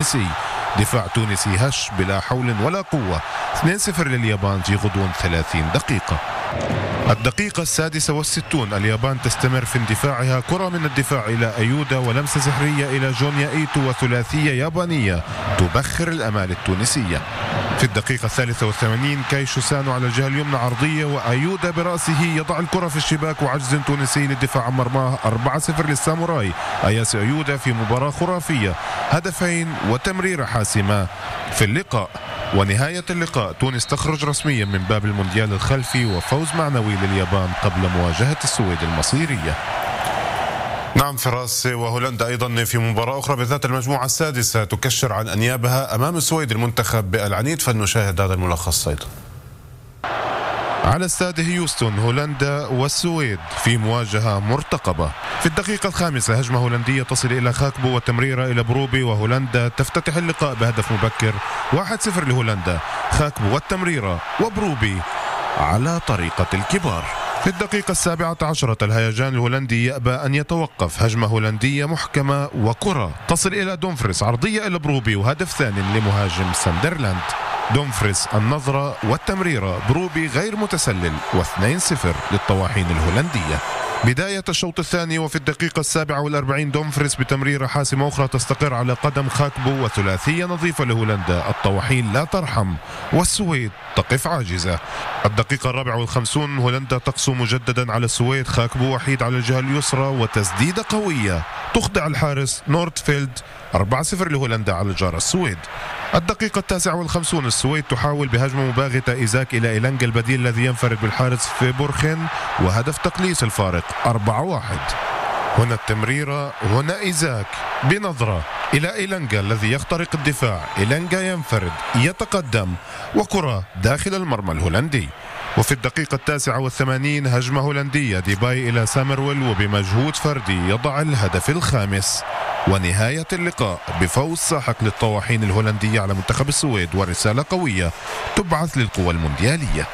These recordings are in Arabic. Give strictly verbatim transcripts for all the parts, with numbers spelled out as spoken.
التونسي. دفاع تونسي هش بلا حول ولا قوة، اثنين صفر لليابان في غضون ثلاثين دقيقة. الدقيقة السادسة والستون، اليابان تستمر في اندفاعها، كرة من الدفاع إلى أيودا ولمسة سحرية إلى جونيا إيتو وثلاثية يابانية تبخر الأمال التونسية. في الدقيقة الثالثة والثمانين كايشو سانو على الجهة اليمنى عرضية وأيودا برأسه يضع الكرة في الشباك وعجز تونسي للدفاع عن مرماه. أربعة صفر للساموراي. أياسي أيودا في مباراة خرافية، هدفين وتمريرة حاسمة في اللقاء. ونهاية اللقاء، تونس تخرج رسميا من باب المونديال الخلفي وفوز معنوي لليابان قبل مواجهة السويد المصيرية. نعم فراس، وهولندا أيضا في مباراة أخرى بذات المجموعة السادسة تكشر عن أنيابها أمام السويد المنتخب العنيد، فلنشاهد هذا الملخص أيضا. على استاد هيوستن، هولندا والسويد في مواجهة مرتقبة. في الدقيقة الخامسة هجمة هولندية تصل إلى خاكبو وتمريرة إلى بروبي، وهولندا تفتتح اللقاء بهدف مبكر. واحد صفر لهولندا. خاكبو والتمريرة وبروبي على طريقة الكبار. في الدقيقة السابعة عشرة الهيجان الهولندي يأبى أن يتوقف. هجمة هولندية محكمة وكرة تصل إلى دومفريس، عرضية إلى بروبي وهدف ثاني لمهاجم ساندرلاند. دومفريس النظرة والتمريرة، بروبي غير متسلل، واثنين صفر للطواحين الهولندية. بداية الشوط الثاني، وفي الدقيقة السابعة والأربعين دومفريس بتمريرة حاسمة أخرى تستقر على قدم خاكبو وثلاثية نظيفة لهولندا. الطواحين لا ترحم والسويد تقف عاجزة. الدقيقة الرابعة والخمسون هولندا تقسو مجددا على السويد. خاكبو وحيد على الجهة اليسرى وتسديدة قوية تخضع الحارس نورتفيلد. أربعة صفر لهولندا على جار السويد. الدقيقة التاسعة والخمسون السويد تحاول بهجمة مباغتة إيزاك إلى إيلانجا البديل الذي ينفرد بالحارس في بورخن وهدف تقليص الفارق أربعة واحد. هنا التمريرة، هنا إيزاك بنظرة إلى إيلانجا الذي يخترق الدفاع. إيلانجا ينفرد يتقدم وكرة داخل المرمى الهولندي. وفي الدقيقة التاسعة والثمانين هجمة هولندية، ديباي إلى سامرويل وبمجهود فردي يضع الهدف الخامس. ونهاية اللقاء بفوز ساحق للطواحين الهولندية على منتخب السويد، ورسالة قوية تبعث للقوى المونديالية.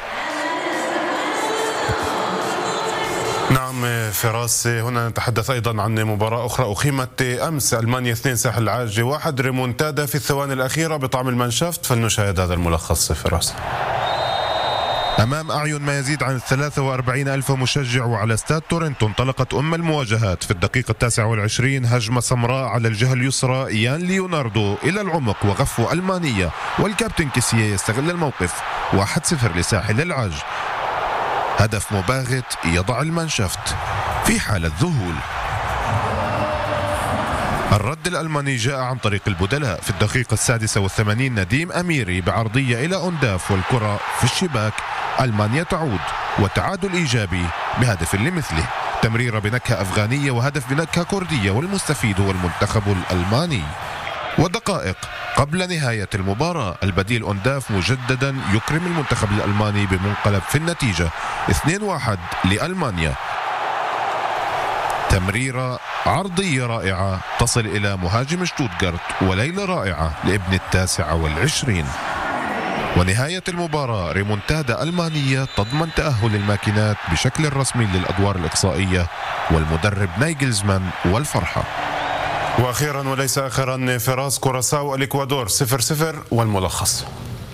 نعم فراس، هنا نتحدث أيضا عن مباراة أخرى أقيمت أمس، ألمانيا اثنين ساحل العاج واحد، ريمونتادا في الثواني الأخيرة بطعم المانشافت، فلنشاهد هذا الملخص فراس. أمام أعين ما يزيد عن ثلاثة وأربعين ألف مشجع وعلى استاد تورنتو انطلقت أم المواجهات. في الدقيقة التاسعة والعشرين هجمة سمراء على الجهة اليسرى، إيان ليوناردو إلى العمق وغفوة ألمانية، والكابتن كيسيه يستغل الموقف. واحد صفر لساحل العاج. هدف مباغت يضع المانشافت في حالة ذهول. الرد الألماني جاء عن طريق البدلاء. في الدقيقة السادسة والثمانين نديم أميري بعرضية إلى أونداف والكرة في الشباك. ألمانيا تعود وتعادل إيجابي بهدف لمثله. تمريرة بنكهة أفغانية وهدف بنكهة كردية، والمستفيد هو المنتخب الألماني. ودقائق قبل نهاية المباراة البديل أونداف مجددا يكرم المنتخب الألماني بمنقلب في النتيجة اثنين واحد لألمانيا. تمريرة عرضية رائعة تصل إلى مهاجم شتوتغارت، وليلة رائعة لابن التاسعة والعشرين. ونهاية المباراة ريمونتادا ألمانية تضمن تأهل الماكينات بشكل رسمي للأدوار الإقصائية، والمدرب نايجلزمان والفرحة. وأخيرا وليس آخرا فراس، كوراساو الإكوادور صفر صفر والملخص.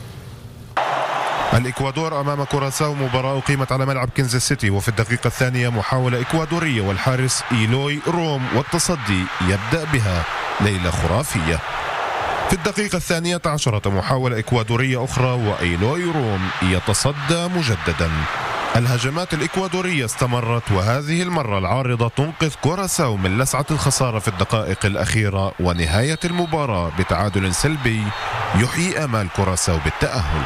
الإكوادور أمام كوراساو، مباراة أقيمت على ملعب كنزاس سيتي، وفي الدقيقة الثانية محاولة إكوادورية والحارس إيلوي روم، والتصدي يبدأ بها ليلة خرافية. في الدقيقة الثانية عشرة محاولة إكوادورية أخرى وإيلوي روم يتصدى مجددا. الهجمات الإكوادورية استمرت، وهذه المرة العارضة تنقذ كوراساو من لسعة الخسارة في الدقائق الأخيرة، ونهاية المباراة بتعادل سلبي يحيي آمال كوراساو بالتأهل.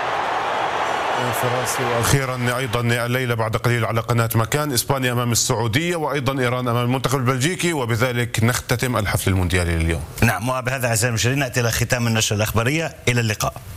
فراس، واخيرا ايضا الليله بعد قليل على قناه مكان، اسبانيا امام السعوديه، وايضا ايران امام المنتخب البلجيكي، وبذلك نختتم الحفل المونديالي لليوم. نعم، وبهذا اعزائي المشاهدين ناتي الى ختام النشره الاخباريه، الى اللقاء.